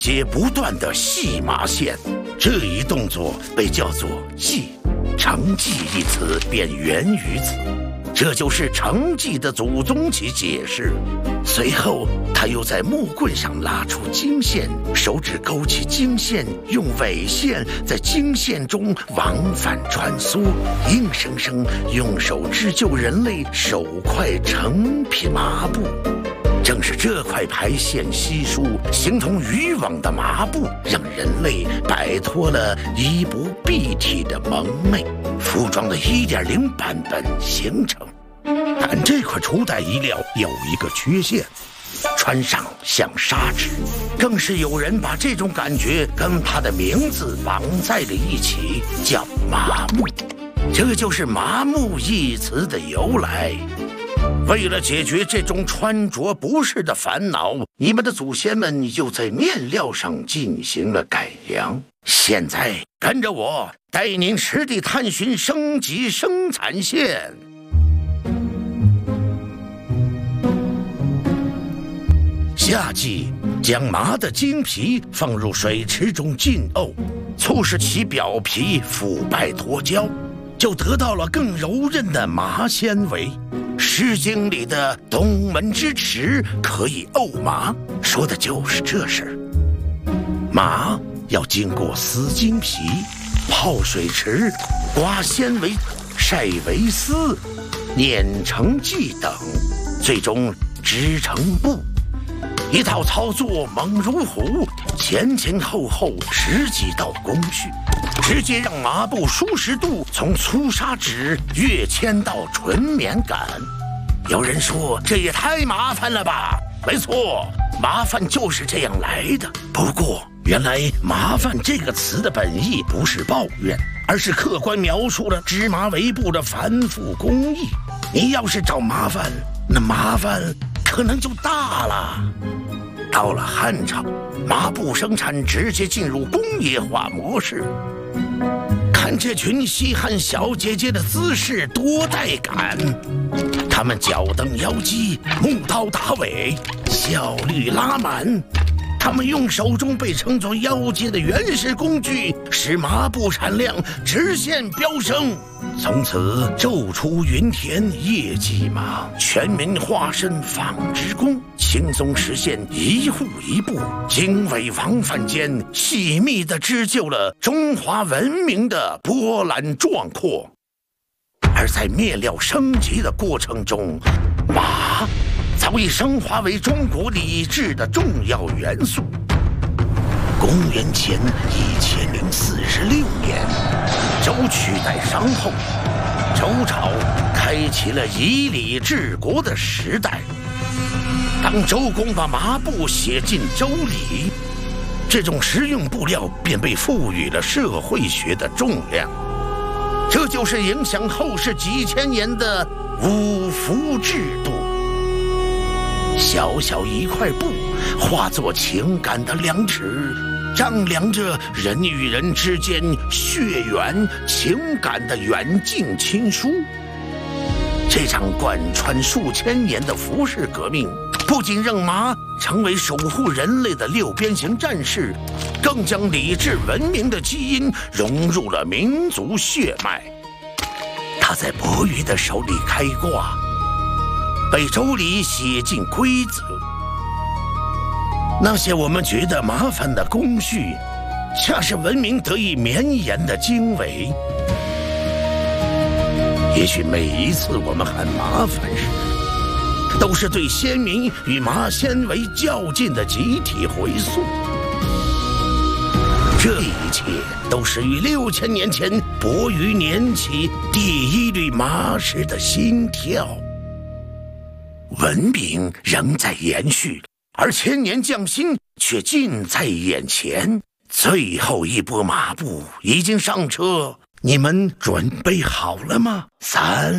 皆不断地系麻线。这一动作被叫做系，成系一词便源于此。这就是成系的祖宗起解释。随后，他又在木棍上拉出经线，手指勾起经线，用尾线在经线中往返穿梭，硬生生用手织就人类首块成品麻布。正是这块排线稀疏、形同渔网的麻布，让人类摆脱了衣不蔽体的蒙昧，服装的 1.0 版本形成。但这块初代衣料有一个缺陷，穿上像纱质，更是有人把这种感觉跟它的名字绑在了一起，叫麻木。这就是麻木一词的由来。为了解决这种穿着不适的烦恼，你们的祖先们又在面料上进行了改良。现在跟着我，带您实地探寻升级生产线。夏季将麻的经皮放入水池中浸沤，促使其表皮腐败脱胶，就得到了更柔韧的麻纤维。《诗经》里的“东门之池可以沤麻”，说的就是这事儿。麻要经过撕经皮、泡水池、刮纤维、晒为丝、碾成剂等，最终织成布。一套操作猛如虎，前前后后10几道工序，直接让麻布舒适度从粗纱质跃迁到纯棉感。有人说这也太麻烦了吧？没错，麻烦就是这样来的。不过原来麻烦这个词的本意不是抱怨，而是客观描述了织麻为布的繁复工艺。你要是找麻烦，那麻烦可能就大了。到了汉朝，麻布生产直接进入工业化模式。看这群西汉小姐姐的姿势多带感，她们脚蹬腰机，木刀打尾，效率拉满。他们用手中被称作腰阶的原始工具，使麻布产量直线飙升。从此昼出耘田，夜绩麻，全民化身纺织工，轻松实现一户一布，经纬往返间细密地织就了中华文明的波澜壮阔。而在面料升级的过程中，麻早已升华为中国礼制的重要元素。公元前1046年，周取代商后，周朝开启了以礼治国的时代。当周公把麻布写进《周礼》，这种实用布料便被赋予了社会学的重量。这就是影响后世几千年的五服制度。小小一块布，化作情感的量尺，丈量着人与人之间血缘情感的远近亲疏。这场贯穿数千年的服饰革命，不仅让麻成为守护人类的六边形战士，更将礼制文明的基因融入了民族血脉。他在伯鱼的手里开挂，被周礼写进规则。那些我们觉得麻烦的工序，恰是文明得以绵延的经纬。也许每一次我们喊麻烦时，都是对先民与麻纤维较劲的集体回溯。这一切都始于6000年前伯鱼捻起第一缕麻时的心跳。文明仍在延续，而千年匠心却近在眼前。最后一波麻布已经上车，你们准备好了吗？3、